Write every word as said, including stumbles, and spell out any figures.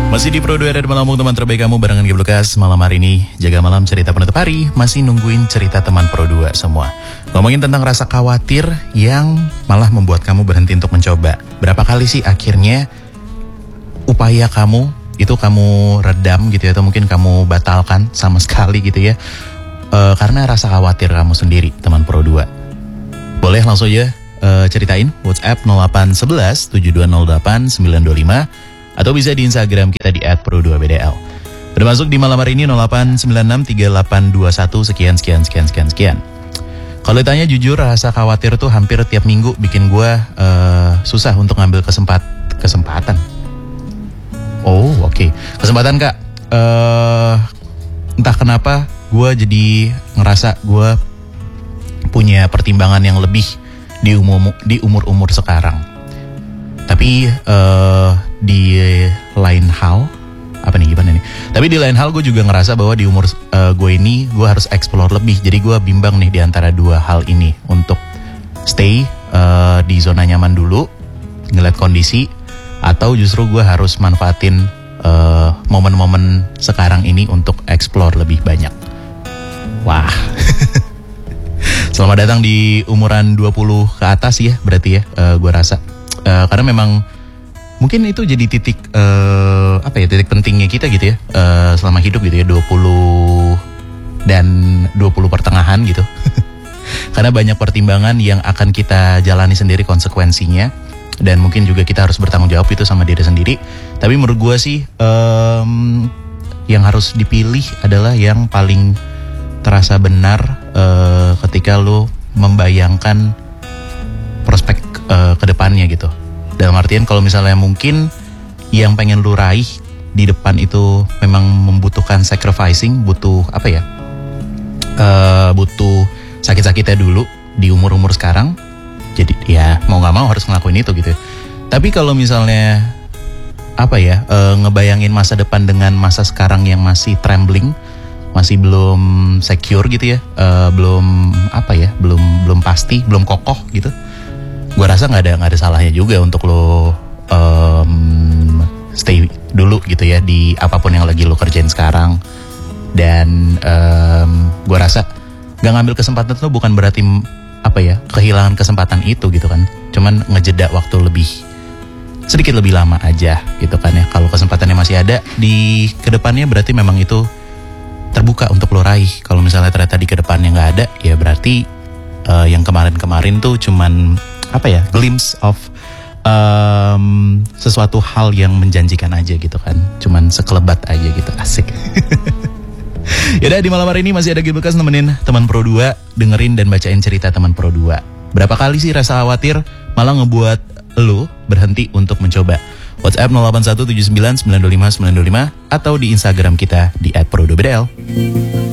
Masih di Pro dua dan Malam teman terbaik kamu barengan Gib Lukas. Malam hari ini jaga malam cerita penutup hari. Masih nungguin cerita teman Pro dua semua. Ngomongin tentang rasa khawatir yang malah membuat kamu berhenti untuk mencoba. Berapa kali sih akhirnya upaya kamu itu kamu redam gitu ya, atau mungkin kamu batalkan sama sekali gitu ya, e, karena rasa khawatir kamu sendiri teman Pro dua. Boleh langsung aja e, ceritain WhatsApp nol delapan satu satu tujuh dua nol delapan sembilan dua lima atau bisa di Instagram kita di et pro dua b d l. Udah masuk di malam hari ini nol delapan sembilan enam tiga delapan dua satu sekian sekian sekian sekian sekian. Kalau ditanya jujur, rasa khawatir tuh hampir tiap minggu bikin gue uh, susah untuk ngambil kesempat kesempatan. Oh oke, okay. Kesempatan kak. Uh, entah kenapa gue jadi ngerasa gue punya pertimbangan yang lebih di umur di umur umur sekarang. Tapi uh, di lain hal, apa nih gimana nih? Tapi di lain hal gue juga ngerasa bahwa di umur uh, gue ini gue harus explore lebih. Jadi gue bimbang nih di antara dua hal ini, untuk stay uh, di zona nyaman dulu, ngeliat kondisi, atau justru gue harus manfaatin uh, momen-momen sekarang ini untuk explore lebih banyak. Wah. Selamat datang di umuran dua puluh ke atas ya berarti ya, uh, gue rasa. Uh, karena memang mungkin itu jadi titik uh, apa ya, titik pentingnya kita gitu ya, uh, selama hidup gitu ya, dua puluh dan dua puluh pertengahan gitu. Karena banyak pertimbangan yang akan kita jalani sendiri konsekuensinya, dan mungkin juga kita harus bertanggung jawab itu sama diri sendiri. Tapi menurut gue sih um, yang harus dipilih adalah yang paling terasa benar uh, ketika lo membayangkan prospek uh, ke depannya gitu. Dalam artian kalau misalnya mungkin yang pengen lu raih di depan itu memang membutuhkan sacrificing, butuh apa ya, uh, butuh sakit-sakitnya dulu di umur-umur sekarang. Jadi ya mau gak mau harus ngelakuin itu gitu. Tapi kalau misalnya apa ya, uh, ngebayangin masa depan dengan masa sekarang yang masih trembling, masih belum secure gitu ya, uh, belum apa ya, belum belum pasti, belum kokoh gitu. Gue rasa nggak ada nggak ada salahnya juga untuk lo um, stay dulu gitu ya di apapun yang lagi lo kerjain sekarang. Dan um, gue rasa nggak ngambil kesempatan itu bukan berarti apa ya, kehilangan kesempatan itu gitu kan. Cuman ngejeda waktu lebih sedikit lebih lama aja gitu kan ya. Kalau kesempatannya masih ada di kedepannya, berarti memang itu terbuka untuk lo raih. Kalau misalnya ternyata di kedepannya nggak ada, ya berarti uh, yang kemarin-kemarin tuh cuman apa ya, glimpse of um, sesuatu hal yang menjanjikan aja gitu kan, cuman sekelebat aja gitu, asik. Yaudah, di malam hari ini masih ada Gib Lukas nemenin teman Pro dua, dengerin dan bacain cerita teman Pro dua. Berapa kali sih rasa khawatir malah ngebuat lo berhenti untuk mencoba? WhatsApp nol delapan satu tujuh sembilan sembilan dua lima sembilan dua lima atau di Instagram kita di et pro dua b d l.